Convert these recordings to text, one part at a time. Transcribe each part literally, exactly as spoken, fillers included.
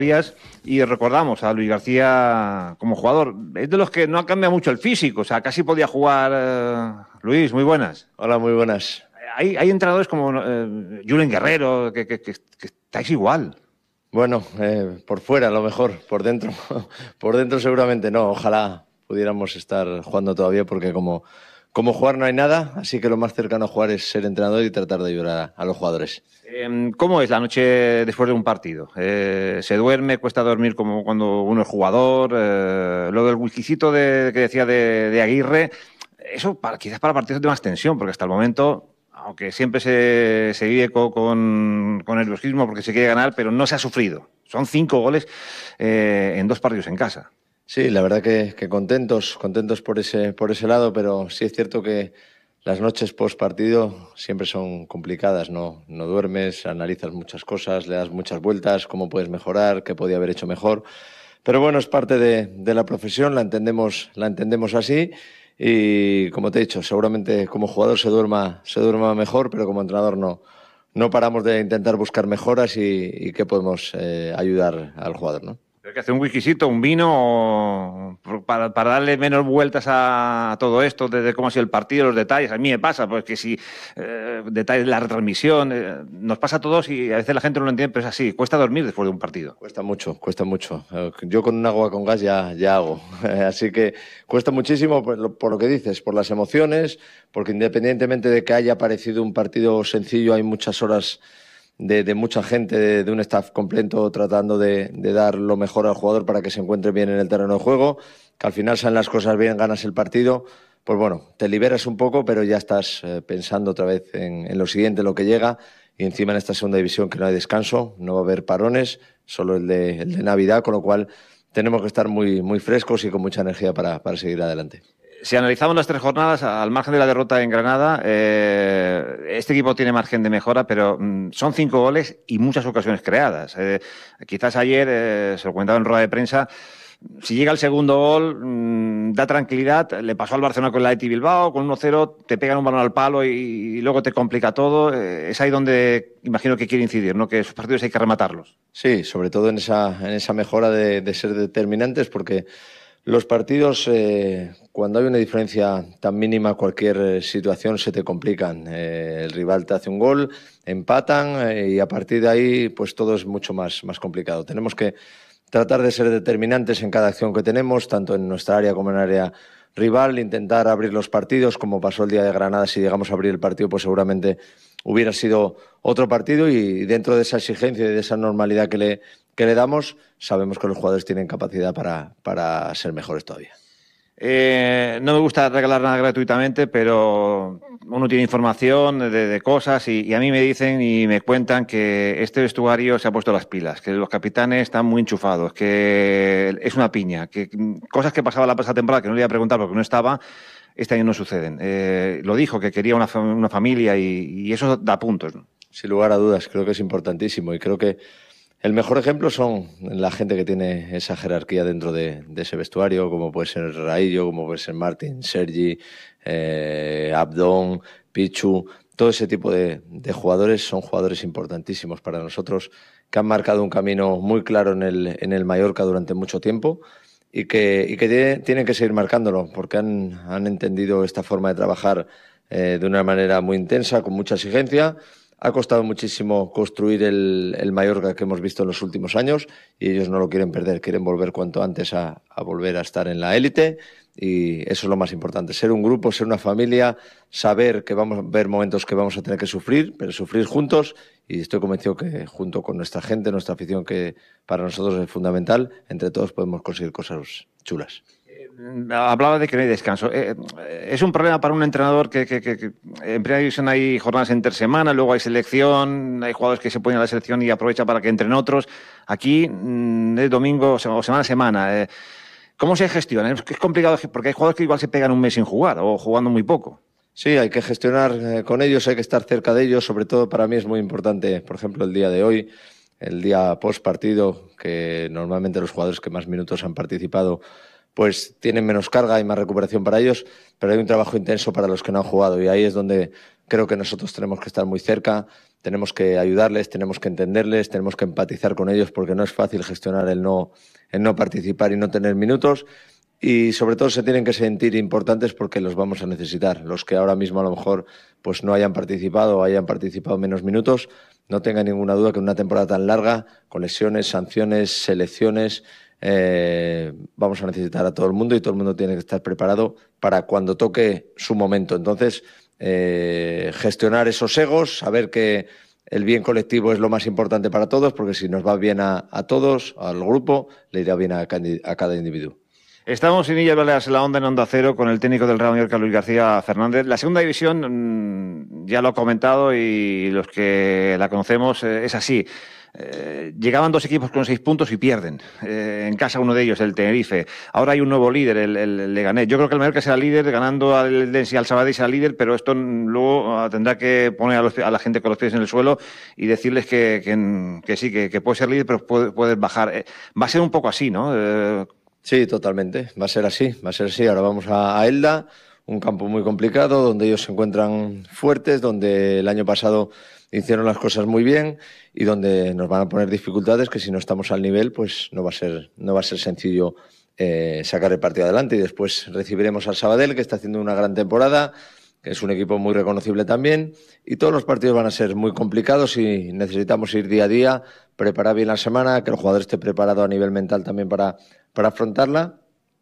Y recordamos a Luis García como jugador. Es de los que no ha cambiado mucho el físico, o sea, casi podía jugar. eh, Luis, muy buenas. Hola, muy buenas. Hay, hay entrenadores como eh, Julen Guerrero, que, que, que, que estáis igual. Bueno, eh, por fuera a lo mejor, por dentro, por dentro seguramente no. Ojalá pudiéramos estar jugando todavía porque como, como jugar no hay nada, así que lo más cercano a jugar es ser entrenador y tratar de ayudar a, a los jugadores. Eh, ¿Cómo es la noche después de un partido? Eh, ¿Se duerme? ¿Cuesta dormir como cuando uno es jugador? Eh, lo del whiskycito de, que decía de, de Aguirre, eso para, quizás para partidos de más tensión, porque hasta el momento, aunque siempre se, se vive con, con, con nerviosismo porque se quiere ganar, pero no se ha sufrido. Son cinco goles eh, en dos partidos en casa. Sí, la verdad que, que contentos, contentos por ese, por ese lado, pero sí es cierto que las noches post partido siempre son complicadas, ¿no? No duermes, analizas muchas cosas, le das muchas vueltas, cómo puedes mejorar, qué podía haber hecho mejor. Pero bueno, es parte de, de la profesión, la entendemos, la entendemos así y como te he dicho, seguramente como jugador se duerma, se duerma mejor, pero como entrenador no, no paramos de intentar buscar mejoras y, y qué podemos eh, ayudar al jugador, ¿no? Hay que hacer un whiskycito, un vino, para, para darle menos vueltas a todo esto, desde cómo ha sido el partido, los detalles. A mí me pasa, pues que si eh, detalles de la retransmisión, eh, nos pasa a todos y a veces la gente no lo entiende, pero es así, cuesta dormir después de un partido. Cuesta mucho, cuesta mucho. Yo con un agua con gas ya, ya hago. Así que cuesta muchísimo por lo, por lo que dices, por las emociones, porque independientemente de que haya parecido un partido sencillo, hay muchas horas De, de mucha gente, de, de un staff completo tratando de, de dar lo mejor al jugador para que se encuentre bien en el terreno de juego, que al final salen las cosas bien, ganas el partido, pues bueno, te liberas un poco, pero ya estás eh, pensando otra vez en, en lo siguiente, lo que llega, y encima en esta segunda división que no hay descanso, no va a haber parones, solo el de, el de Navidad, con lo cual tenemos que estar muy, muy frescos y con mucha energía para, para seguir adelante. Si analizamos las tres jornadas, al margen de la derrota en Granada, eh, este equipo tiene margen de mejora, pero mm, son cinco goles y muchas ocasiones creadas. Eh, quizás ayer, eh, se lo comentaba en rueda de prensa, si llega el segundo gol, mmm, da tranquilidad. Le pasó al Barcelona con el Athletic Bilbao, con uno cero, te pegan un balón al palo y, y luego te complica todo. Eh, es ahí donde imagino que quiere incidir, ¿no? Que esos partidos hay que rematarlos. Sí, sobre todo en esa, en esa mejora de, de ser determinantes, porque los partidos, eh, cuando hay una diferencia tan mínima, cualquier situación se te complican. Eh, el rival te hace un gol, empatan eh, y a partir de ahí pues todo es mucho más, más complicado. Tenemos que tratar de ser determinantes en cada acción que tenemos, tanto en nuestra área como en el área rival, intentar abrir los partidos, como pasó el día de Granada. Si llegamos a abrir el partido, pues seguramente hubiera sido otro partido y dentro de esa exigencia y de esa normalidad que le, que le damos, sabemos que los jugadores tienen capacidad para, para ser mejores todavía. Eh, no me gusta regalar nada gratuitamente, pero uno tiene información de, de cosas y, y a mí me dicen y me cuentan que este vestuario se ha puesto las pilas, que los capitanes están muy enchufados, que es una piña, que cosas que pasaban la pasada temporada que no le iba a preguntar porque no estaba, este año no suceden. Eh, lo dijo, que quería una, una familia y, y eso da puntos, ¿no? Sin lugar a dudas, creo que es importantísimo y creo que el mejor ejemplo son la gente que tiene esa jerarquía dentro de, de ese vestuario, como puede ser Raillo, como puede ser Martín, Sergi, eh, Abdón, Pichu. Todo ese tipo de, de jugadores son jugadores importantísimos para nosotros, que han marcado un camino muy claro en el, en el Mallorca durante mucho tiempo y que, y que tiene, tienen que seguir marcándolo, porque han, han entendido esta forma de trabajar eh, de una manera muy intensa, con mucha exigencia. Ha costado muchísimo construir el, el Mallorca que hemos visto en los últimos años y ellos no lo quieren perder, quieren volver cuanto antes a, a volver a estar en la élite y eso es lo más importante, ser un grupo, ser una familia, saber que vamos a ver momentos que vamos a tener que sufrir, pero sufrir juntos y estoy convencido que junto con nuestra gente, nuestra afición, que para nosotros es fundamental, entre todos podemos conseguir cosas chulas. Hablaba de que no hay descanso. Eh, es un problema para un entrenador que, que, que, que en primera división hay jornadas entre semana, luego hay selección, hay jugadores que se ponen a la selección y aprovechan para que entren otros. Aquí mm, es domingo o semana a semana. Eh, ¿Cómo se gestiona? Es complicado porque hay jugadores que igual se pegan un mes sin jugar o jugando muy poco. Sí, hay que gestionar eh, con ellos, hay que estar cerca de ellos. Sobre todo para mí es muy importante, por ejemplo, el día de hoy, el día post partido, que normalmente los jugadores que más minutos han participado pues tienen menos carga y más recuperación para ellos, pero hay un trabajo intenso para los que no han jugado y ahí es donde creo que nosotros tenemos que estar muy cerca, tenemos que ayudarles, tenemos que entenderles, tenemos que empatizar con ellos, porque no es fácil gestionar el no, el no participar y no tener minutos. Y sobre todo se tienen que sentir importantes porque los vamos a necesitar. Los que ahora mismo a lo mejor pues no hayan participado o hayan participado menos minutos, no tengan ninguna duda que en una temporada tan larga, con lesiones, sanciones, selecciones, eh, vamos a necesitar a todo el mundo y todo el mundo tiene que estar preparado para cuando toque su momento. Entonces, eh, gestionar esos egos, saber que el bien colectivo es lo más importante para todos, porque si nos va bien a, a todos, al grupo, le irá bien a, a cada individuo. Estamos en Illas Baleares en la Onda, en Onda Cero, con el técnico del Real Mallorca, Luis García Fernández. La segunda división, mmm, ya lo ha comentado y los que la conocemos, eh, es así. Eh, llegaban dos equipos con seis puntos y pierden. Eh, en casa uno de ellos, el Tenerife. Ahora hay un nuevo líder, el, el, el Leganés. Yo creo que el Mallorca será líder, ganando al Densi y al Sabadell será líder, pero esto luego tendrá que poner a, los, a la gente con los pies en el suelo y decirles que, que, que sí, que, que puede ser líder, pero puede, puede bajar. Eh, va a ser un poco así, ¿no? Eh, Sí, totalmente. Va a ser así, va a ser así. Ahora vamos a, a Elda, un campo muy complicado, donde ellos se encuentran fuertes, donde el año pasado hicieron las cosas muy bien y donde nos van a poner dificultades que si no estamos al nivel, pues no va a ser, no va a ser sencillo eh, sacar el partido adelante. Y después recibiremos al Sabadell, que está haciendo una gran temporada, que es un equipo muy reconocible también, y todos los partidos van a ser muy complicados y necesitamos ir día a día, preparar bien la semana, que el jugador esté preparado a nivel mental también para, para afrontarla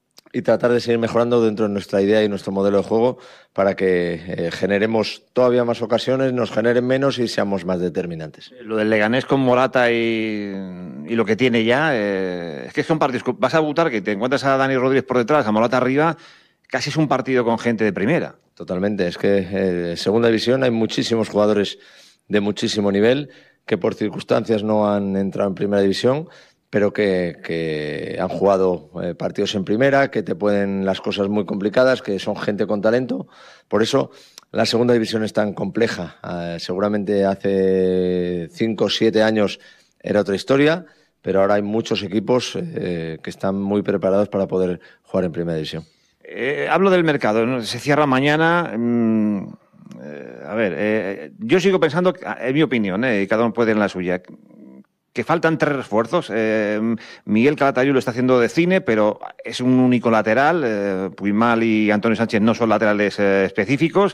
y tratar de seguir mejorando dentro de nuestra idea y nuestro modelo de juego para que eh, generemos todavía más ocasiones, nos generen menos y seamos más determinantes. Lo del Leganés con Morata y, y lo que tiene ya, eh, es que son partidos, vas a Butar, que te encuentras a Dani Rodríguez por detrás, a Morata arriba, casi es un partido con gente de primera. Totalmente, es que en eh, segunda división hay muchísimos jugadores de muchísimo nivel que por circunstancias no han entrado en primera división, pero que, que han jugado eh, partidos en primera, que te pueden las cosas muy complicadas, que son gente con talento. Por eso la segunda división es tan compleja. Eh, seguramente hace cinco o siete años era otra historia, pero ahora hay muchos equipos eh, que están muy preparados para poder jugar en primera división. Eh, hablo del mercado, ¿no? Se cierra mañana. Mmm, eh, a ver, eh, yo sigo pensando, en mi opinión, eh, y cada uno puede en la suya, que faltan tres refuerzos. Eh, Miguel Calatayud lo está haciendo de cine, pero es un único lateral. Eh, Puigmal y Antonio Sánchez no son laterales eh, específicos.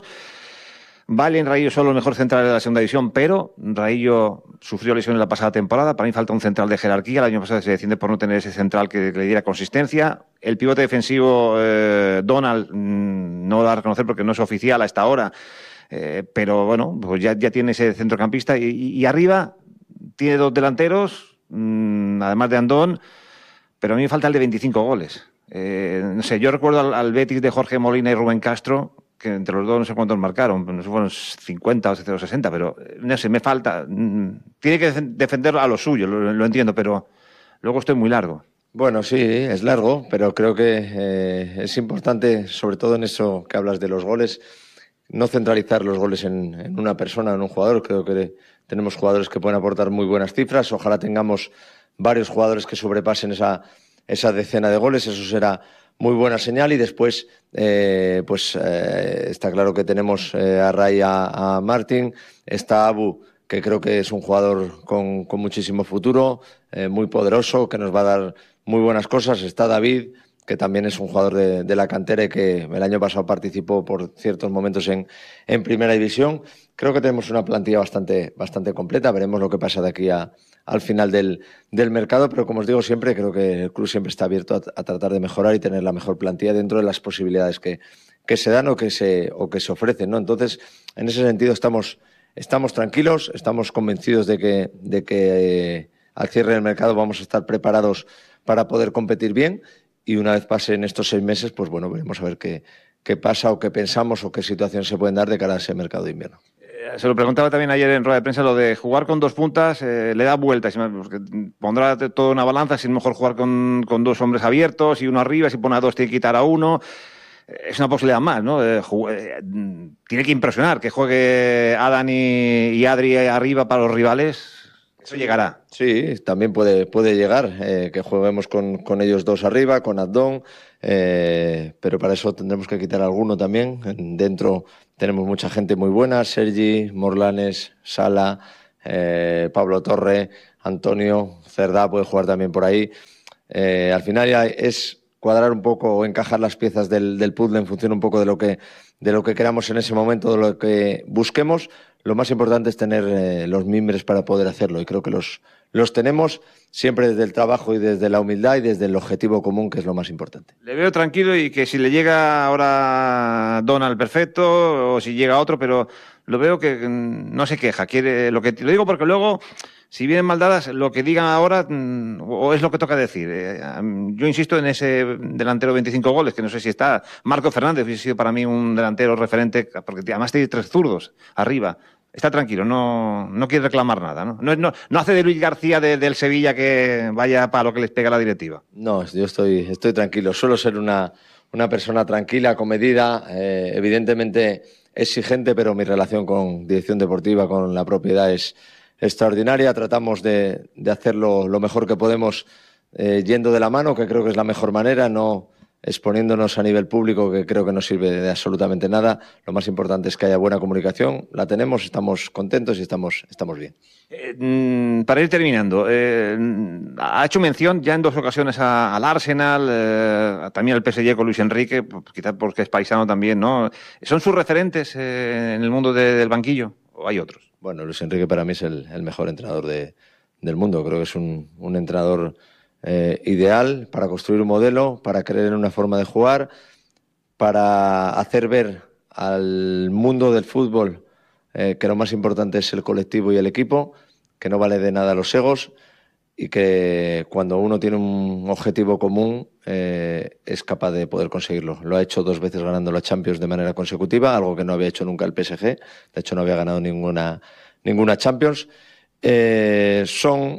Valen, Raillo son los mejores centrales de la segunda división, pero Raillo sufrió lesiones la pasada temporada. Para mí falta un central de jerarquía. El año pasado se desciende por no tener ese central que, que le diera consistencia. El pivote defensivo, eh, Donald, mmm, no lo da a reconocer porque no es oficial a esta hora, eh, pero bueno, pues ya, ya tiene ese centrocampista. Y, y, y arriba tiene dos delanteros, mmm, además de Andón, pero a mí me falta el de veinticinco goles. Eh, no sé, yo recuerdo al, al Betis de Jorge Molina y Rubén Castro, que entre los dos no sé cuántos marcaron, no sé, fueron cincuenta o sesenta, pero no sé, me falta. Tiene que defender a lo suyo, lo, lo entiendo, pero luego estoy muy largo. Bueno, sí, es largo, pero creo que eh, es importante, sobre todo en eso que hablas de los goles, no centralizar los goles en, en una persona, en un jugador. Creo que tenemos jugadores que pueden aportar muy buenas cifras. Ojalá tengamos varios jugadores que sobrepasen esa, esa decena de goles. Eso será muy buena señal. Y después, eh, pues eh, está claro que tenemos eh, a Ray, a, a Martín, está Abu, que creo que es un jugador con, con muchísimo futuro, eh, muy poderoso, que nos va a dar muy buenas cosas. Está David, que también es un jugador de, de la cantera y que el año pasado participó por ciertos momentos en, en Primera División. Creo que tenemos una plantilla bastante, bastante completa. Veremos lo que pasa de aquí a, al final del, del mercado, pero como os digo siempre, creo que el club siempre está abierto a, a tratar de mejorar y tener la mejor plantilla dentro de las posibilidades que, que se dan o que se, o que se ofrecen, ¿no? Entonces, en ese sentido estamos, estamos tranquilos, estamos convencidos de que, de que eh, al cierre del mercado vamos a estar preparados para poder competir bien. Y una vez pasen estos seis meses, pues bueno, veremos a ver qué, qué pasa o qué pensamos o qué situaciones se pueden dar de cara a ese mercado de invierno. Eh, se lo preguntaba también ayer en rueda de prensa, lo de jugar con dos puntas, eh, le da vueltas, porque pondrá toda una balanza, si es mejor jugar con, con dos hombres abiertos y uno arriba, si pone a dos tiene que quitar a uno. Es una posibilidad más, ¿no? Eh, eh, tiene que impresionar que juegue Adán y, y Adri arriba para los rivales. Eso llegará. Sí, también puede, puede llegar, eh, que juguemos con, con ellos dos arriba, con Abdón, eh, pero para eso tendremos que quitar alguno también. Dentro tenemos mucha gente muy buena, Sergi, Morlanes, Sala, eh, Pablo Torre, Antonio, Cerdá puede jugar también por ahí. Eh, al final ya es cuadrar un poco o encajar las piezas del, del puzzle en función un poco de lo que, de lo que queramos en ese momento, de lo que busquemos. Lo más importante es tener eh, los mimbres para poder hacerlo, y creo que los, los tenemos siempre desde el trabajo y desde la humildad y desde el objetivo común, que es lo más importante. Le veo tranquilo, y que si le llega ahora Donald, perfecto, o si llega otro, pero lo veo que no se queja. Quiere, lo que lo digo porque luego, si vienen mal dadas, lo que digan ahora o es lo que toca decir. Yo insisto en ese delantero de veinticinco goles, que no sé si está. Marco Fernández hubiese sido para mí un delantero referente, porque además tiene tres zurdos arriba. Está tranquilo, no, no quiere reclamar nada, ¿no? No, no, no hace de Luis García de, del Sevilla que vaya para lo que les pega la directiva. No, yo estoy, estoy tranquilo. Suelo ser una, una persona tranquila, comedida, eh, evidentemente exigente, pero mi relación con dirección deportiva, con la propiedad, es extraordinaria. Tratamos de, de hacerlo lo mejor que podemos, eh, yendo de la mano, que creo que es la mejor manera, no exponiéndonos a nivel público, que creo que no sirve de absolutamente nada. Lo más importante es que haya buena comunicación. La tenemos, estamos contentos y estamos, estamos bien. Eh, para ir terminando, eh, ha hecho mención ya en dos ocasiones a, al Arsenal, eh, también al P S G con Luis Enrique, pues, quizás porque es paisano también, ¿no? ¿Son sus referentes eh, en el mundo de, del banquillo o hay otros? Bueno, Luis Enrique para mí es el, el mejor entrenador de, del mundo. Creo que es un, un entrenador Eh, ideal para construir un modelo, para creer en una forma de jugar, para hacer ver al mundo del fútbol eh, que lo más importante es el colectivo y el equipo, que no vale de nada los egos, y que cuando uno tiene un objetivo común eh, es capaz de poder conseguirlo. Lo ha hecho dos veces ganando la Champions de manera consecutiva, algo que no había hecho nunca el P S G. De hecho, no había ganado ninguna, ninguna Champions. Eh, son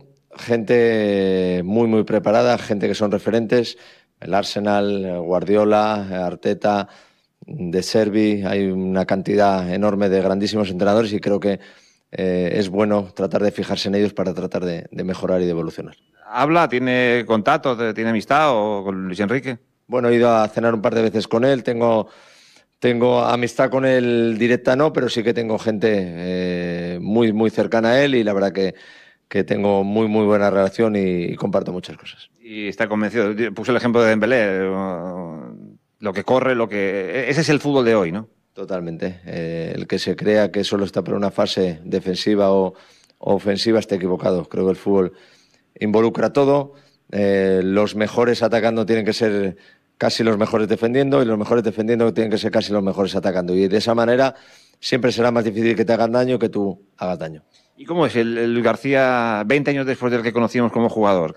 gente muy, muy preparada, gente que son referentes. El Arsenal, Guardiola, Arteta, De Servi, hay una cantidad enorme de grandísimos entrenadores, y creo que eh, es bueno tratar de fijarse en ellos para tratar de, de mejorar y de evolucionar. ¿Habla, tiene contactos, tiene amistad o con Luis Enrique? Bueno, he ido a cenar un par de veces con él, tengo... Tengo amistad con él directa, no, pero sí que tengo gente eh, muy, muy cercana a él, y la verdad que, que tengo muy, muy buena relación y, y comparto muchas cosas. Y está convencido. Puse el ejemplo de Dembélé, lo que corre, lo que... Ese es el fútbol de hoy, ¿no? Totalmente. Eh, el que se crea que solo está por una fase defensiva o, o ofensiva está equivocado. Creo que el fútbol involucra todo. Eh, los mejores atacando tienen que ser casi los mejores defendiendo, y los mejores defendiendo tienen que ser casi los mejores atacando. Y de esa manera siempre será más difícil que te hagan daño que tú hagas daño. ¿Y cómo es el, el García veinte años después del que conocimos como jugador?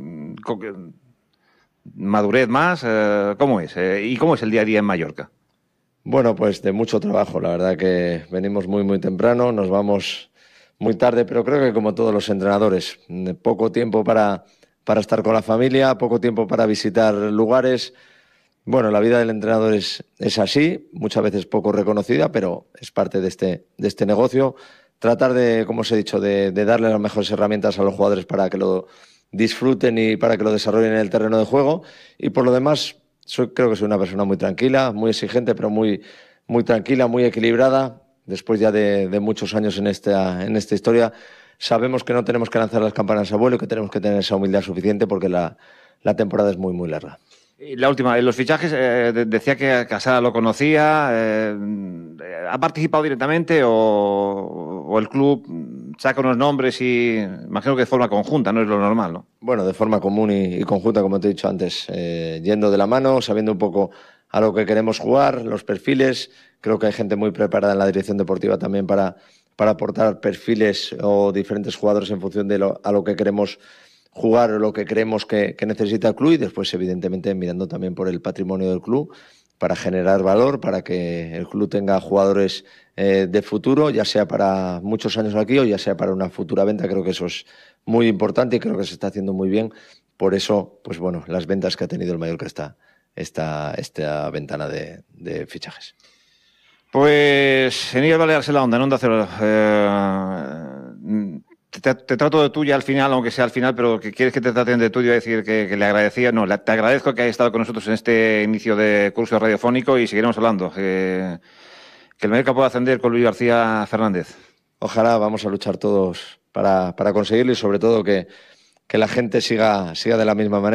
¿Madurez más? ¿Cómo es? ¿Y cómo es el día a día en Mallorca? Bueno, pues de mucho trabajo. La verdad que venimos muy, muy temprano, nos vamos muy tarde, pero creo que como todos los entrenadores, poco tiempo para, para estar con la familia, poco tiempo para visitar lugares. Bueno, la vida del entrenador es, es así, muchas veces poco reconocida, pero es parte de este, de este negocio. Tratar de, como os he dicho, de, de darle las mejores herramientas a los jugadores para que lo disfruten y para que lo desarrollen en el terreno de juego. Y por lo demás, soy, creo que soy una persona muy tranquila, muy exigente, pero muy, muy tranquila, muy equilibrada. Después ya de, de muchos años en esta, en esta historia, sabemos que no tenemos que lanzar las campanas a vuelo y que tenemos que tener esa humildad suficiente, porque la, la temporada es muy, muy larga. Y la última, en los fichajes eh, decía que Casada lo conocía, eh, ¿ha participado directamente o, o el club saca unos nombres y imagino que de forma conjunta, no es lo normal, ¿no? Bueno, de forma común y, y conjunta, como te he dicho antes, eh, yendo de la mano, sabiendo un poco a lo que queremos jugar, los perfiles. Creo que hay gente muy preparada en la dirección deportiva también para, para aportar perfiles o diferentes jugadores en función de lo, a lo que queremos jugar o lo que creemos que, que necesita el club, y después, evidentemente, mirando también por el patrimonio del club para generar valor, para que el club tenga jugadores eh, de futuro, ya sea para muchos años aquí o ya sea para una futura venta. Creo que eso es muy importante y creo que se está haciendo muy bien. Por eso, pues bueno, las ventas que ha tenido el Mallorca esta, esta, esta ventana de, de fichajes. Pues, Eníbal Balears en la Onda, en Onda Cero. Eh, te, te trato de tuya al final, aunque sea al final, pero que quieres que te traten de tuyo, decir que, que le agradecía. No, la, te agradezco que hayas estado con nosotros en este inicio de curso radiofónico y seguiremos hablando. Eh, que el Mallorca pueda ascender con Luis García Fernández. Ojalá, vamos a luchar todos para, para conseguirlo y sobre todo que, que la gente siga, siga de la misma manera.